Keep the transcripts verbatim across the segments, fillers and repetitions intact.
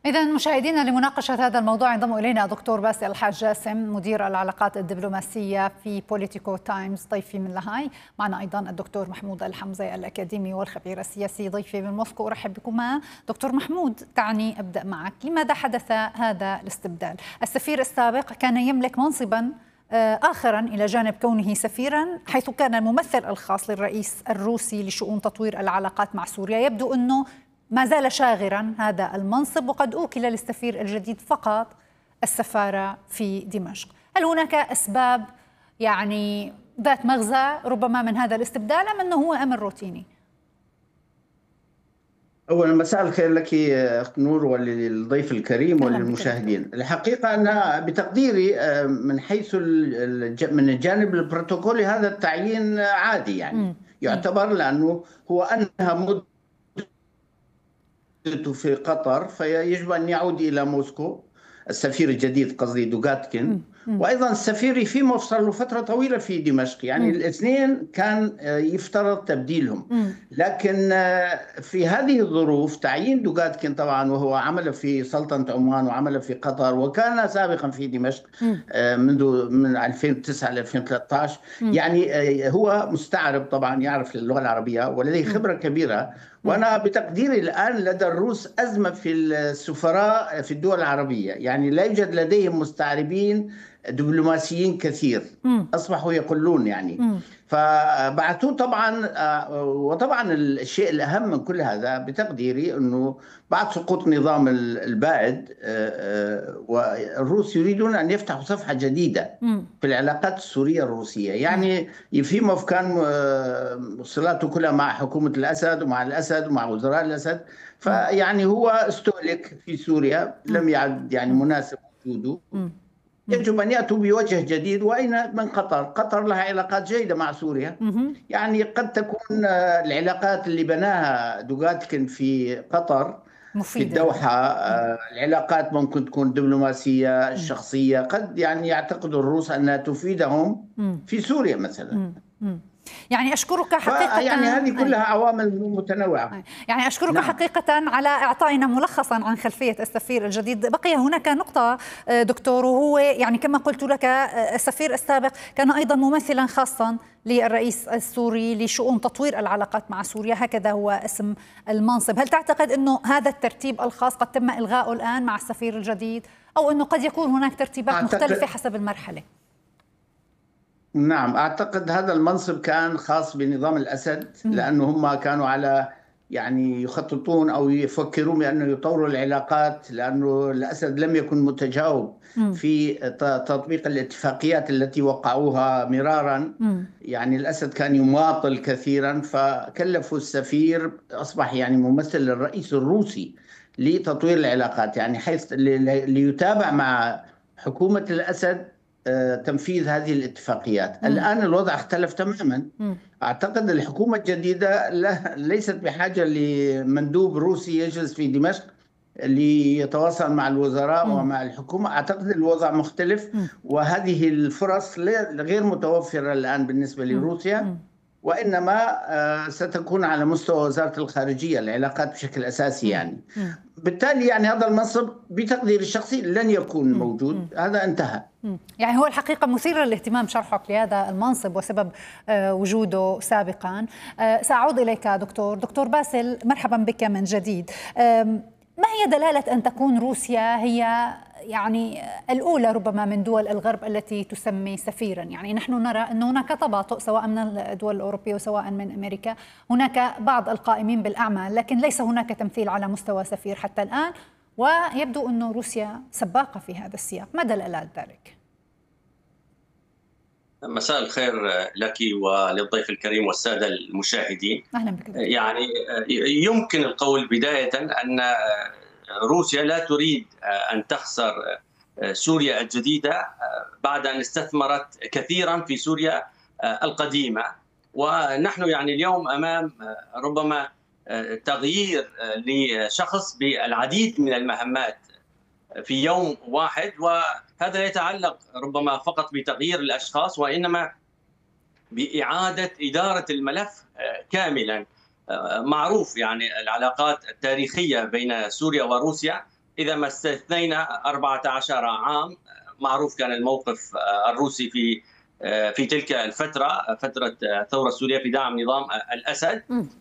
إذا مشاهدينا، لمناقشة هذا الموضوع ينضم إلينا دكتور باسل الحاج جاسم، مدير العلاقات الدبلوماسية في بوليتيكو تايمز، ضيفي من لاهاي. معنا أيضا الدكتور محمود الحمزة الأكاديمي والخبير السياسي، ضيفي من موسكو. أرحب بكما. دكتور محمود، دعني أبدأ معك. لماذا حدث هذا الاستبدال؟ السفير السابق كان يملك منصبا آخرا إلى جانب كونه سفيرا، حيث كان الممثل الخاص للرئيس الروسي لشؤون تطوير العلاقات مع سوريا. يبدو أنه ما زال شاغرا هذا المنصب، وقد أوكل للسفير الجديد فقط السفارة في دمشق. هل هناك أسباب يعني ذات مغزى ربما من هذا الاستبدال، أم أنه هو أمر روتيني؟ أولا مساء الخير لك أخت نور وللضيف الكريم وللمشاهدين. الحقيقة أنا بتقديري من حيث من الجانب البروتوكولي هذا التعيين عادي، يعني م. يعتبر لأنه هو أنهى مدة في قطر، فيجب أن يعود إلى موسكو السفير الجديد، قصدي دوغاتكين. وأيضا السفير في مفصل له فترة طويلة في دمشق، يعني م. الاثنين كان يفترض تبديلهم. م. لكن في هذه الظروف تعيين دوغاتكين طبعا، وهو عمل في سلطنة عمان وعمل في قطر وكان سابقا في دمشق م. منذ من ألفين وتسعة ل ألفين وثلاثة عشر، م. يعني هو مستعرب طبعا، يعرف اللغة العربية ولديه خبرة م. كبيرة. وأنا بتقديري الآن لدى الروس أزمة في السفراء في الدول العربية، يعني لا يوجد لديهم مستعربين دبلوماسيين كثير، أصبحوا يقلون يعني. م. فبعثوه طبعا. وطبعا الشيء الأهم من كل هذا بتقديري أنه بعد سقوط نظام البائد والروس يريدون أن يفتحوا صفحة جديدة م. في العلاقات السورية الروسية. يعني يفيموف كان صلاته كلها مع حكومة الأسد ومع الأسد ومع وزراء الأسد، فيعني هو استهلك في سوريا، لم يعد يعني مناسب وجوده. يجب أن يأتوا بوجه جديد. وأين من قطر؟ قطر لها علاقات جيدة مع سوريا، يعني قد تكون العلاقات اللي بناها دوغاتكين في قطر في الدوحة العلاقات ممكن تكون دبلوماسية شخصية، قد يعني يعتقد الروس أنها تفيدهم في سوريا مثلا. يعني أشكرك حقيقة، يعني هذه كلها عوامل متنوعة. يعني أشكرك نعم. حقيقة على إعطائنا ملخصا عن خلفية السفير الجديد. بقي هناك نقطة دكتور، وهو يعني كما قلت لك السفير السابق كان أيضا ممثلا خاصا للرئيس السوري لشؤون تطوير العلاقات مع سوريا، هكذا هو اسم المنصب. هل تعتقد أنه هذا الترتيب الخاص قد تم إلغاؤه الآن مع السفير الجديد، أو أنه قد يكون هناك ترتيبات مختلفة حسب المرحلة؟ نعم، أعتقد هذا المنصب كان خاص بنظام الأسد، لأنه هم كانوا على يعني يخططون أو يفكرون بأنه يطوروا العلاقات، لأنه الأسد لم يكن متجاوب في تطبيق الاتفاقيات التي وقعوها مرارا. يعني الأسد كان يماطل كثيرا، فكلفوا السفير أصبح يعني ممثل للرئيس الروسي لتطوير العلاقات، يعني حيث ليتابع مع حكومة الأسد تنفيذ هذه الاتفاقيات. مم. الآن الوضع اختلف تماما. مم. أعتقد الحكومة الجديدة ليست بحاجة لمندوب روسي يجلس في دمشق ليتواصل مع الوزراء مم. ومع الحكومة. أعتقد الوضع مختلف. مم. وهذه الفرص غير متوفرة الآن بالنسبة لروسيا. مم. وإنما ستكون على مستوى وزارة الخارجية العلاقات بشكل أساسي يعني. مم. بالتالي يعني هذا المنصب بتقدير الشخصي لن يكون موجود. مم. هذا انتهى. يعني هو الحقيقة مثير للاهتمام شرحك لهذا المنصب وسبب وجوده سابقا. سأعود إليك دكتور دكتور باسل، مرحبا بك من جديد. ما هي دلالة أن تكون روسيا هي يعني الأولى ربما من دول الغرب التي تسمي سفيرا؟ يعني نحن نرى أن هناك تباطؤ سواء من الدول الأوروبية وسواء من أمريكا، هناك بعض القائمين بالأعمال، لكن ليس هناك تمثيل على مستوى سفير حتى الآن، ويبدو أن روسيا سباقة في هذا السياق. ما دلالات ذلك؟ مساء الخير لك وللضيف الكريم والسادة المشاهدين. أهلا بك. يعني يمكن القول بداية أن روسيا لا تريد أن تخسر سوريا الجديدة بعد أن استثمرت كثيرا في سوريا القديمة، ونحن يعني اليوم أمام ربما تغيير لشخص بالعديد من المهمات في يوم واحد، وهذا يتعلق ربما فقط بتغيير الأشخاص وإنما بإعادة إدارة الملف كاملا. معروف يعني العلاقات التاريخية بين سوريا وروسيا إذا ما استثنينا أربعة عشر عام. معروف كان الموقف الروسي في في تلك الفترة، فترة الثورة السورية في دعم نظام الأسد.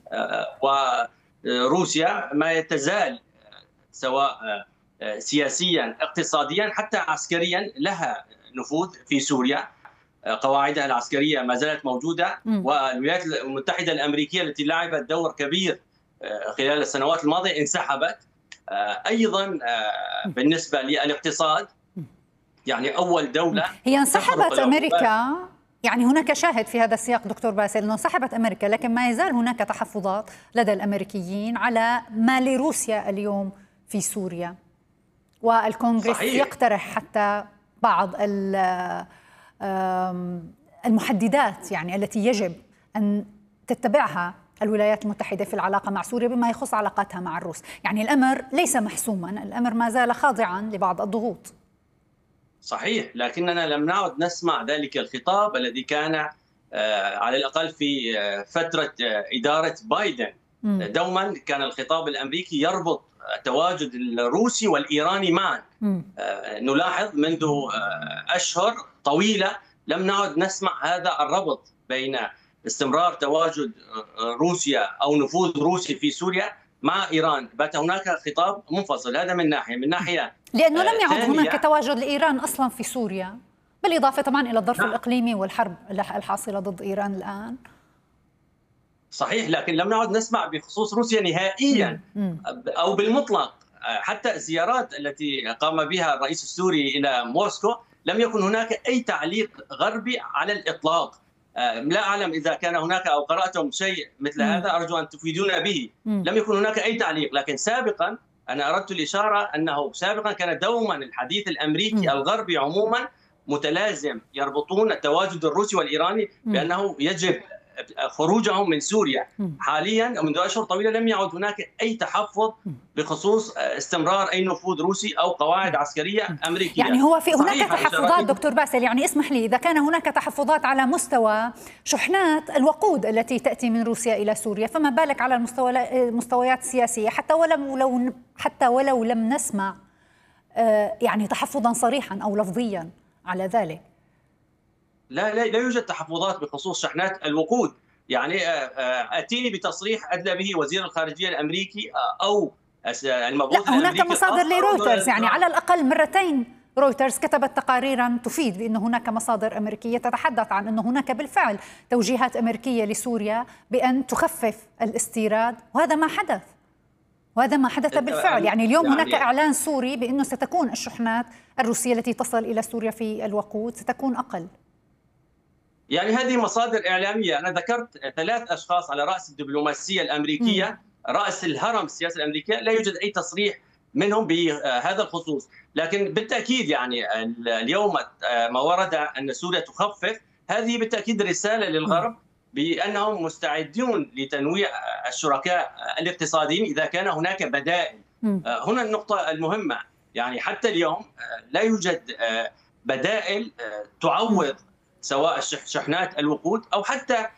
وروسيا ما تزال سواء سياسيا اقتصاديا حتى عسكريا لها نفوذ في سوريا. قواعدها العسكرية ما زالت موجودة، والولايات المتحدة الأمريكية التي لعبت دور كبير خلال السنوات الماضية انسحبت. أيضا بالنسبة للاقتصاد، يعني أول دولة هي انسحبت أمريكا. يعني هناك شاهد في هذا السياق دكتور باسل أنه انسحبت أمريكا، لكن ما يزال هناك تحفظات لدى الأمريكيين على ما لروسيا اليوم في سوريا، والكونغرس صحيح. يقترح حتى بعض المحددات يعني التي يجب أن تتبعها الولايات المتحدة في العلاقة مع سوريا بما يخص علاقاتها مع الروس. يعني الأمر ليس محسوما، الأمر ما زال خاضعا لبعض الضغوط. صحيح، لكننا لم نعد نسمع ذلك الخطاب الذي كان على الأقل في فترة إدارة بايدن. دوما كان الخطاب الأمريكي يربط التواجد الروسي والإيراني معا. نلاحظ منذ أشهر طويلة لم نعد نسمع هذا الربط بين استمرار تواجد روسيا أو نفوذ روسي في سوريا مع إيران. بات هناك خطاب منفصل. هذا من ناحية من ناحية لأنه لم يعد هناك تواجد لإيران أصلا في سوريا، بالإضافة طبعا إلى الظرف نعم. الإقليمي والحرب الحاصلة ضد إيران الآن. صحيح، لكن لم نعد نسمع بخصوص روسيا نهائيا مم. أو بالمطلق. حتى الزيارات التي قام بها الرئيس السوري إلى موسكو لم يكن هناك أي تعليق غربي على الإطلاق. لا أعلم إذا كان هناك أو قرأتم شيء مثل مم. هذا، أرجو أن تفيدونا به. مم. لم يكن هناك أي تعليق. لكن سابقا أنا أردت الإشارة أنه سابقا كان دوما الحديث الأمريكي مم. الغربي عموما متلازم، يربطون التواجد الروسي والإيراني بأنه يجب خروجهم من سوريا. حاليا منذ أشهر طويلة لم يعد هناك أي تحفظ بخصوص استمرار أي نفوذ روسي أو قواعد عسكرية أمريكية. يعني هو في هناك تحفظات دكتور باسل، يعني اسمح لي، إذا كان هناك تحفظات على مستوى شحنات الوقود التي تأتي من روسيا إلى سوريا، فما بالك على المستويات السياسية؟ حتى ولو حتى ولو لم نسمع يعني تحفظا صريحا أو لفظيا على ذلك. لا لا لا يوجد تحفظات بخصوص شحنات الوقود. يعني اتيني بتصريح ادلى به وزير الخارجيه الامريكي او المبعوث الامريكي. هناك مصادر لرويترز، يعني على الاقل مرتين رويترز كتبت تقاريرا تفيد بأن هناك مصادر امريكيه تتحدث عن انه هناك بالفعل توجيهات امريكيه لسوريا بان تخفف الاستيراد، وهذا ما حدث. وهذا ما حدث بالفعل. يعني اليوم يعني هناك اعلان سوري بانه ستكون الشحنات الروسيه التي تصل الى سوريا في الوقود ستكون اقل. يعني هذه مصادر إعلامية. أنا ذكرت ثلاث أشخاص على رأس الدبلوماسية الأمريكية، م. رأس الهرم السياسي الأمريكية، لا يوجد أي تصريح منهم بهذا الخصوص. لكن بالتأكيد يعني اليوم ما ورد أن سوريا تخفف، هذه بالتأكيد رسالة للغرب بأنهم مستعدون لتنويع الشركاء الاقتصاديين إذا كان هناك بدائل. م. هنا النقطة المهمة، يعني حتى اليوم لا يوجد بدائل تعوض سواء شحنات الوقود أو حتى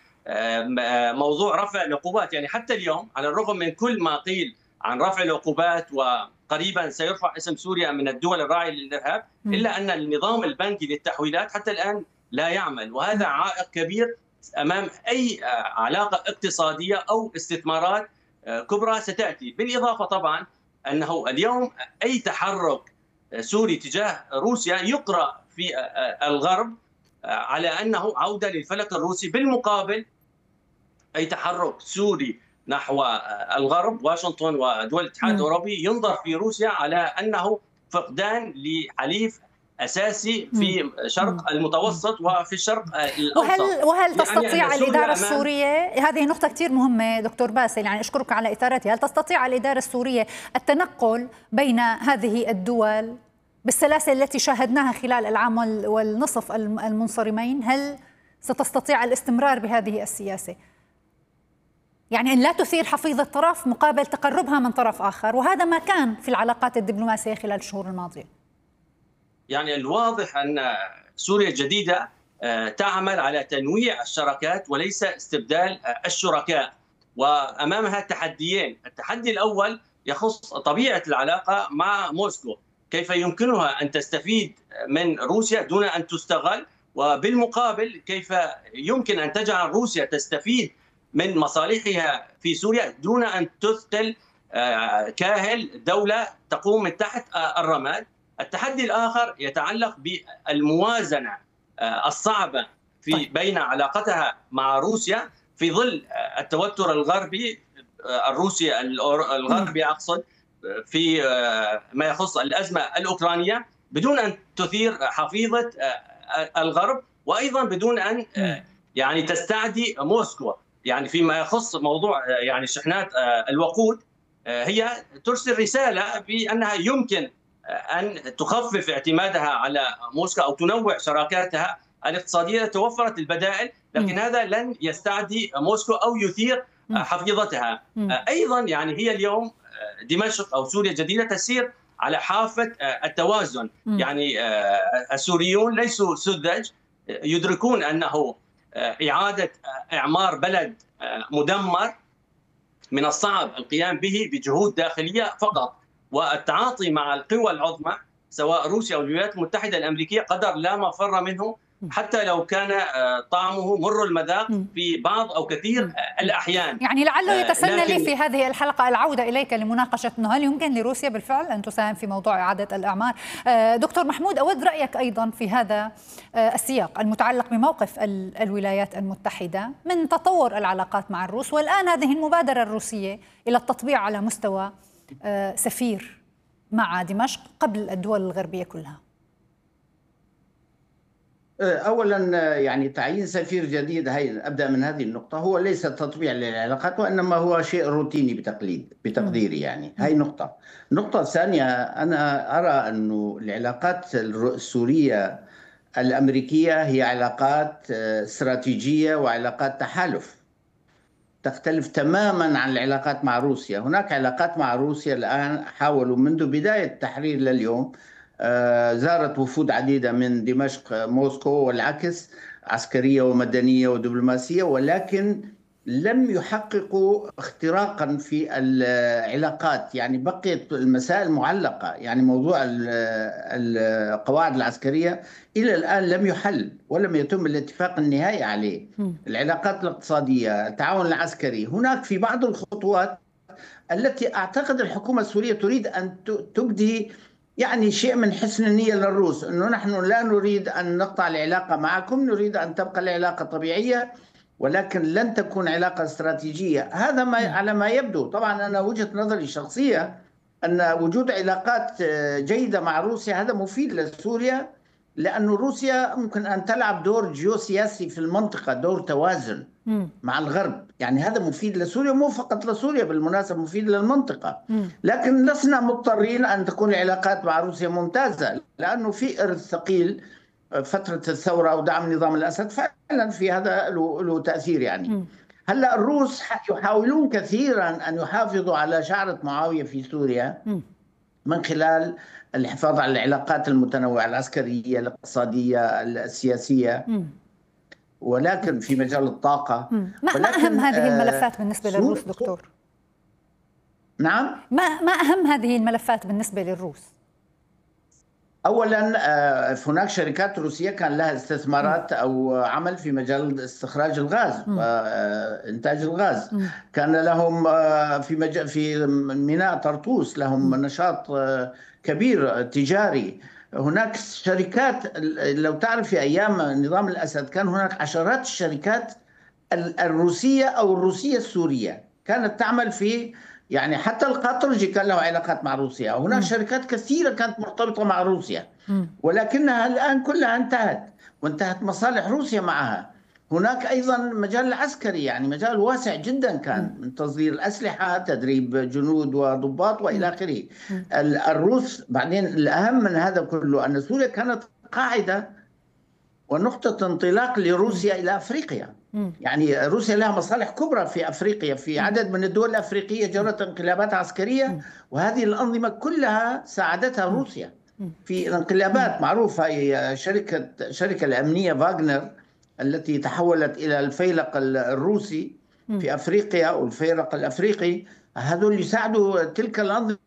موضوع رفع العقوبات. يعني حتى اليوم على الرغم من كل ما قيل عن رفع العقوبات وقريبا سيرفع اسم سوريا من الدول الراعية للإرهاب، إلا أن النظام البنكي للتحويلات حتى الآن لا يعمل، وهذا عائق كبير أمام أي علاقة اقتصادية أو استثمارات كبرى ستأتي. بالإضافة طبعا أنه اليوم أي تحرك سوري تجاه روسيا يقرأ في الغرب على أنه عودة للفلك الروسي. بالمقابل أي تحرك سوري نحو الغرب، واشنطن ودول الاتحاد الأوروبي، ينظر في روسيا على أنه فقدان لحليف أساسي في شرق المتوسط وفي الشرق الأوسط. وهل, وهل تستطيع يعني الإدارة السورية، هذه نقطة كثير مهمة دكتور باسل، يعني أشكرك على إثارتها، هل تستطيع الإدارة السورية التنقل بين هذه الدول بالسلاسل التي شاهدناها خلال العام والنصف المنصرمين؟ هل ستستطيع الاستمرار بهذه السياسة؟ يعني أن لا تثير حفيظ الطرف مقابل تقربها من طرف آخر، وهذا ما كان في العلاقات الدبلوماسية خلال الشهور الماضية. يعني الواضح أن سوريا الجديدة تعمل على تنويع الشراكات وليس استبدال الشركاء، وأمامها تحديين. التحدي الأول يخص طبيعة العلاقة مع موسكو، كيف يمكنها أن تستفيد من روسيا دون أن تستغل، وبالمقابل كيف يمكن أن تجعل روسيا تستفيد من مصالحها في سوريا دون أن تثقل كاهل دولة تقوم من تحت الرماد. التحدي الآخر يتعلق بالموازنة الصعبة في بين علاقتها مع روسيا في ظل التوتر الغربي الروسي الغربي أقصد في ما يخص الأزمة الأوكرانية، بدون أن تثير حفيظة الغرب، وأيضا بدون أن يعني تستعدي موسكو. يعني فيما يخص موضوع يعني شحنات الوقود، هي ترسل رسالة بأنها يمكن أن تخفف اعتمادها على موسكو أو تنوع شراكاتها الاقتصادية. توفرت البدائل، لكن هذا لن يستعدي موسكو أو يثير حفيظتها. أيضا يعني هي اليوم دمشق أو سوريا الجديدة تسير على حافة التوازن. يعني السوريون ليسوا سذج، يدركون أنه إعادة إعمار بلد مدمر من الصعب القيام به بجهود داخلية فقط، والتعاطي مع القوى العظمى سواء روسيا أو الولايات المتحدة الأمريكية قدر لا مفر منه، حتى لو كان طعمه مر المذاق في بعض أو كثير الأحيان. يعني لعله يتسنى لي في هذه الحلقة العودة إليك لمناقشة أنه هل يمكن لروسيا بالفعل أن تساهم في موضوع إعادة الأعمار. دكتور محمود، أود رأيك أيضا في هذا السياق المتعلق بموقف الولايات المتحدة من تطور العلاقات مع الروس، والآن هذه المبادرة الروسية إلى التطبيع على مستوى سفير مع دمشق قبل الدول الغربية كلها. أولا يعني تعيين سفير جديد، هي أبدأ من هذه النقطة، هو ليس تطبيع للعلاقات وإنما هو شيء روتيني بتقليد بتقديري. يعني هاي نقطة. النقطة الثانية، أنا أرى أنه العلاقات السورية الأمريكية هي علاقات استراتيجية وعلاقات تحالف، تختلف تماما عن العلاقات مع روسيا. هناك علاقات مع روسيا الآن حاولوا منذ بداية التحرير لليوم، زارت وفود عديدة من دمشق موسكو والعكس، عسكرية ومدنية ودبلوماسية، ولكن لم يحققوا اختراقا في العلاقات. يعني بقيت المسائل معلقة، يعني موضوع القواعد العسكرية إلى الآن لم يحل ولم يتم الاتفاق النهائي عليه. العلاقات الاقتصادية، التعاون العسكري، هناك في بعض الخطوات التي أعتقد الحكومة السورية تريد أن تبدي يعني شيء من حسن النية للروس، أنه نحن لا نريد أن نقطع العلاقة معكم، نريد أن تبقى العلاقة طبيعية، ولكن لن تكون علاقة استراتيجية. هذا ما على ما يبدو. طبعا أنا وجهة نظري الشخصية أن وجود علاقات جيدة مع روسيا هذا مفيد لسوريا، لأن روسيا ممكن أن تلعب دور جيوسياسي في المنطقة، دور توازن مع الغرب. يعني هذا مفيد لسوريا، مو فقط لسوريا بالمناسبة، مفيد للمنطقة. لكن لسنا مضطرين أن تكون العلاقات مع روسيا ممتازة، لأنه في إرث ثقيل فترة الثورة أو دعم نظام الأسد فعلا في هذا له تأثير. يعني هلا الروس يحاولون كثيرا أن يحافظوا على شعرة معاوية في سوريا من خلال الحفاظ على العلاقات المتنوعة العسكرية الاقتصادية السياسية، ولكن في مجال الطاقة. ما أهم هذه الملفات بالنسبة للروس دكتور؟ نعم، ما ما أهم هذه الملفات بالنسبة للروس؟ أولا هناك شركات روسية كان لها استثمارات أو عمل في مجال استخراج الغاز وإنتاج الغاز. كان لهم في مجال في ميناء طرطوس لهم نشاط كبير تجاري. هناك شركات، لو تعرف في أيام نظام الأسد كان هناك عشرات الشركات الروسية أو الروسية السورية كانت تعمل في، يعني حتى القطرجي كان له علاقات مع روسيا. هناك شركات كثيرة كانت مرتبطة مع روسيا، ولكنها الآن كلها انتهت وانتهت مصالح روسيا معها. هناك أيضا مجال العسكري، يعني مجال واسع جدا كان من تصدير الأسلحة، تدريب جنود وضباط وإلى آخره. الروس بعدين الأهم من هذا كله أن سوريا كانت قاعدة ونقطة انطلاق لروسيا إلى أفريقيا. يعني روسيا لها مصالح كبرى في أفريقيا، في عدد من الدول الأفريقية جرت انقلابات عسكرية، وهذه الأنظمة كلها ساعدتها روسيا في انقلابات معروفة. هي شركة شركة الأمنية فاغنر التي تحولت إلى الفيلق الروسي في أفريقيا والفيلق الأفريقي، هذول يساعدوا تلك الأنظمة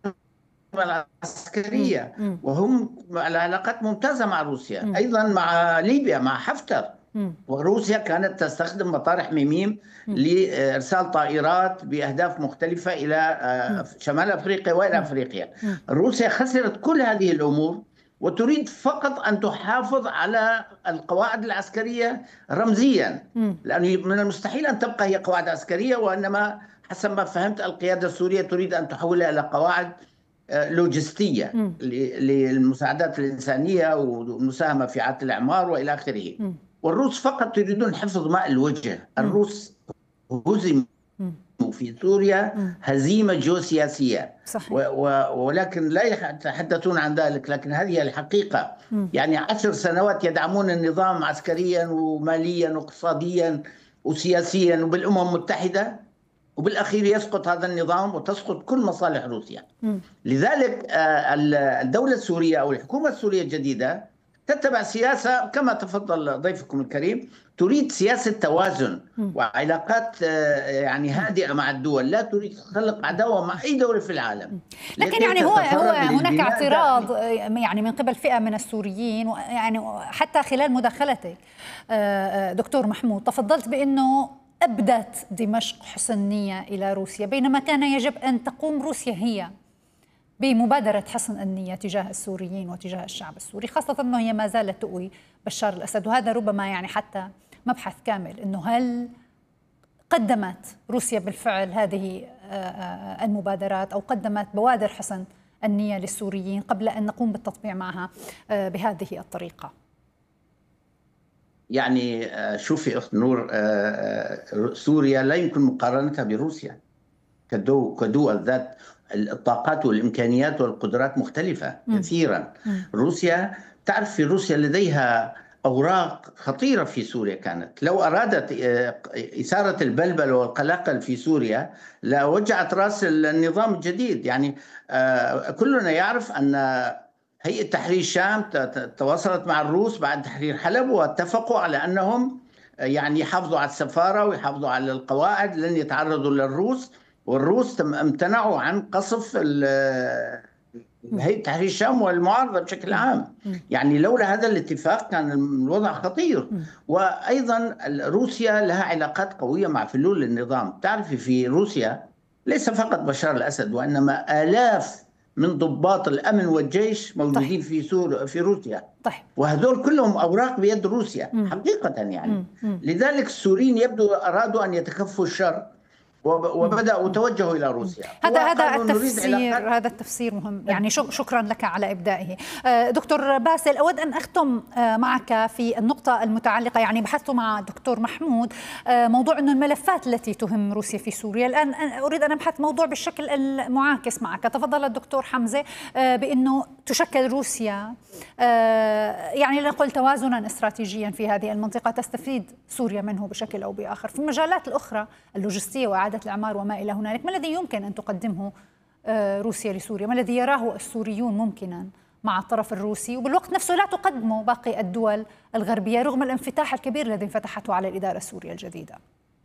العسكرية، وهم العلاقات ممتازة مع روسيا، أيضا مع ليبيا مع حفتر. وروسيا كانت تستخدم مطار حميميم لإرسال طائرات بأهداف مختلفة إلى شمال أفريقيا وإلى أفريقيا. روسيا خسرت كل هذه الأمور وتريد فقط أن تحافظ على القواعد العسكرية رمزيا، لأنه من المستحيل أن تبقى هي قواعد عسكرية، وإنما حسب ما فهمت القيادة السورية تريد أن تحولها إلى قواعد لوجستية للمساعدات الإنسانية والمساهمة في إعادة الإعمار وإلى آخره. والروس فقط يريدون حفظ ماء الوجه. الروس هزموا في سوريا هزيمة جيوسياسية، ولكن لا يتحدثون عن ذلك، لكن هذه الحقيقة. يعني عشر سنوات يدعمون النظام عسكريا وماليا واقتصاديا وسياسيا وبالأمم المتحدة، وبالأخير يسقط هذا النظام وتسقط كل مصالح روسيا. لذلك الدولة السورية أو الحكومة السورية الجديدة تتبع سياسة كما تفضل ضيفكم الكريم، تريد سياسة توازن وعلاقات يعني هادئة مع الدول، لا تريد خلق عداوة مع أي دولة في العالم. لكن يعني هو هو هناك اعتراض يعني من قبل فئة من السوريين، يعني حتى خلال مداخلتك دكتور محمود تفضلت بأنه أبدت دمشق حسن نية إلى روسيا، بينما كان يجب أن تقوم روسيا هي بمبادرة حسن النية تجاه السوريين وتجاه الشعب السوري، خاصة أنه هي ما زالت تؤوي بشار الأسد. وهذا ربما يعني حتى مبحث كامل، أنه هل قدمت روسيا بالفعل هذه المبادرات أو قدمت بوادر حسن النية للسوريين قبل أن نقوم بالتطبيع معها بهذه الطريقة؟ يعني شوفي أخت نور، سوريا لا يمكن مقارنتها بروسيا كدول ذات الطاقات والإمكانيات والقدرات مختلفة كثيرا. روسيا تعرف، في روسيا لديها أوراق خطيرة في سوريا. كانت لو أرادت إثارة البلبل والقلاقل في سوريا لوجعت رأس النظام الجديد. يعني كلنا يعرف أن هيئة تحرير الشام تواصلت مع الروس بعد تحرير حلب، واتفقوا على أنهم يعني يحافظوا على السفارة ويحافظوا على القواعد، لن يتعرضوا للروس. والروس امتنعوا عن قصف هيئة تحرير الشام والمعارضة بشكل عام. يعني لولا هذا الاتفاق كان الوضع خطير. وأيضا روسيا لها علاقات قوية مع فلول النظام. تعرفي في روسيا ليس فقط بشار الأسد، وإنما آلاف من ضباط الأمن والجيش موجودين طيب. في سوريا في روسيا طيب. وهذول كلهم أوراق بيد روسيا م. حقيقة يعني م. م. لذلك السوريين يبدو أرادوا أن يتكفوا الشر وبدأوا توجهوا إلى روسيا. هذا هذا التفسير هذا التفسير مهم، يعني شكرا لك على إبدائه. دكتور باسل، أود أن أختم معك في النقطة المتعلقة، يعني بحثت مع الدكتور محمود موضوع أن الملفات التي تهم روسيا في سوريا. الآن أريد أن أبحث موضوع بالشكل المعاكس معك. تفضل الدكتور حمزة بأنه تشكل روسيا يعني لنقل توازنا استراتيجيا في هذه المنطقة تستفيد سوريا منه بشكل أو بآخر. في المجالات الأخرى اللوجستية وإعادة الإعمار وما إلى هنالك، ما الذي يمكن أن تقدمه روسيا لسوريا؟ ما الذي يراه السوريون ممكنا مع الطرف الروسي وبالوقت نفسه لا تقدمه باقي الدول الغربية رغم الانفتاح الكبير الذي انفتحته على الإدارة السورية الجديدة؟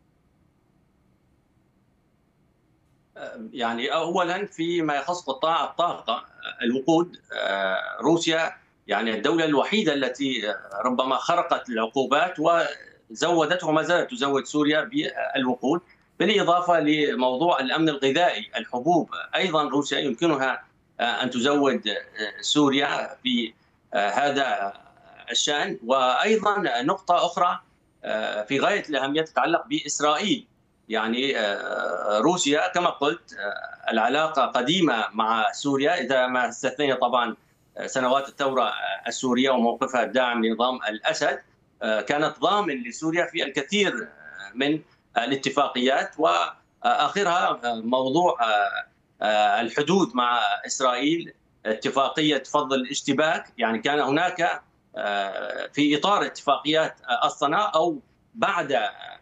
يعني أولا فيما يخص قطاع الطاقة الوقود، روسيا يعني الدولة الوحيدة التي ربما خرقت العقوبات وزودت وما زالت تزود سوريا بالوقود، بالإضافة لموضوع الأمن الغذائي الحبوب. أيضا روسيا يمكنها أن تزود سوريا في هذا الشأن. وأيضا نقطة أخرى في غاية الأهمية تتعلق بإسرائيل. يعني روسيا كما قلت العلاقة قديمة مع سوريا، إذا ما استثنينا طبعا سنوات الثورة السورية وموقفها الداعم لنظام الأسد، كانت ضامن لسوريا في الكثير من الاتفاقيات، وآخرها موضوع الحدود مع إسرائيل، اتفاقية فض الاشتباك. يعني كان هناك في إطار اتفاقيات الصنع أو بعد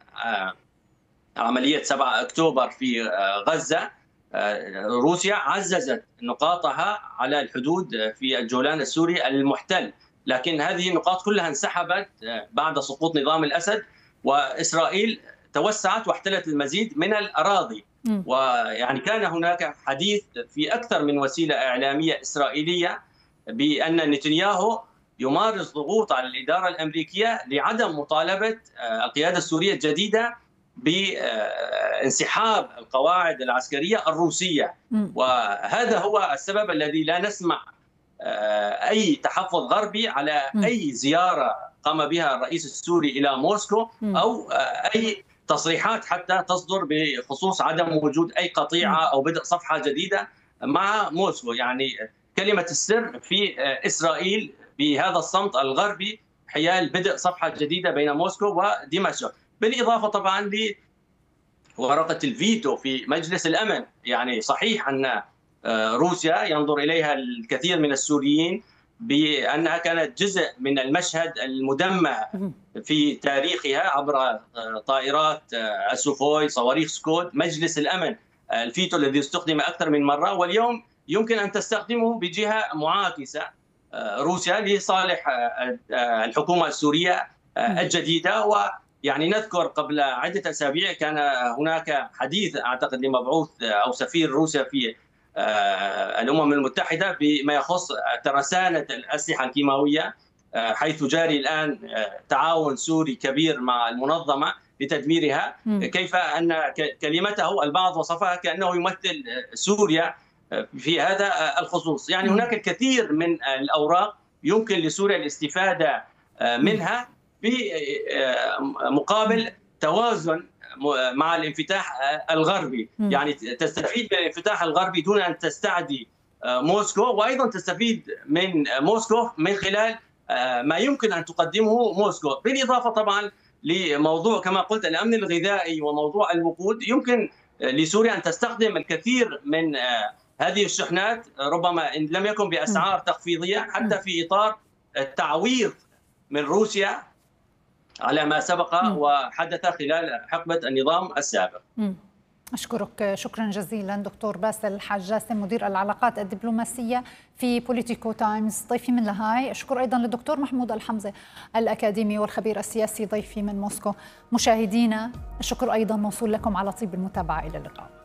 عملية سبعة أكتوبر في غزة، روسيا عززت نقاطها على الحدود في الجولان السوري المحتل، لكن هذه النقاط كلها انسحبت بعد سقوط نظام الأسد، وإسرائيل توسعت واحتلت المزيد من الأراضي ويعني كان هناك حديث في أكثر من وسيلة إعلامية إسرائيلية بأن نتنياهو يمارس ضغوط على الإدارة الأمريكية لعدم مطالبة القيادة السورية الجديدة بانسحاب القواعد العسكرية الروسية. وهذا هو السبب الذي لا نسمع أي تحفظ غربي على أي زيارة قام بها الرئيس السوري إلى موسكو أو أي تصريحات حتى تصدر بخصوص عدم وجود أي قطيعة أو بدء صفحة جديدة مع موسكو. يعني كلمة السر في إسرائيل بهذا الصمت الغربي حيال بدء صفحة جديدة بين موسكو ودمشق، بالإضافة طبعا لورقة الفيتو في مجلس الأمن. يعني صحيح أن روسيا ينظر إليها الكثير من السوريين بأنها كانت جزء من المشهد المدمع في تاريخها عبر طائرات السوخوي، صواريخ سكود. مجلس الأمن الفيتو الذي استخدم أكثر من مرة، واليوم يمكن أن تستخدمه بجهة معاكسة روسيا لصالح الحكومة السورية الجديدة. ويعني نذكر قبل عدة أسابيع كان هناك حديث أعتقد لمبعوث أو سفير روسيا في الأمم المتحدة بما يخص ترسانة الأسلحة الكيماوية، حيث جاري الآن تعاون سوري كبير مع المنظمة لتدميرها. كيف أن كلمته البعض وصفها كأنه يمثل سوريا في هذا الخصوص. يعني هناك الكثير من الأوراق يمكن لسوريا الاستفادة منها في مقابل توازن مع الانفتاح الغربي. يعني تستفيد من الانفتاح الغربي دون أن تستعدي موسكو، وأيضا تستفيد من موسكو من خلال ما يمكن أن تقدمه موسكو، بالإضافة طبعا لموضوع كما قلت الأمن الغذائي وموضوع الوقود. يمكن لسوريا أن تستخدم الكثير من هذه الشحنات، ربما إن لم يكن بأسعار تخفيضية، حتى في إطار التعويض من روسيا على ما سبق وحدث خلال حقبة النظام السابق. أشكرك شكرا جزيلا دكتور باسل الحاج جاسم، مدير العلاقات الدبلوماسية في بوليتيكو تايمز ضيفي من لاهاي. أشكر أيضا للدكتور محمود الحمزة الأكاديمي والخبير السياسي ضيفي من موسكو. مشاهدينا الشكر أيضا موصول لكم على طيب المتابعة. إلى اللقاء.